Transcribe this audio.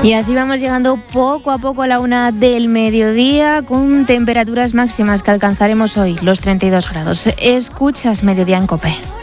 Y así vamos llegando poco a poco a la 1 del mediodía con temperaturas máximas que alcanzaremos hoy, los 32 grados. Escuchas Mediodía en COPE.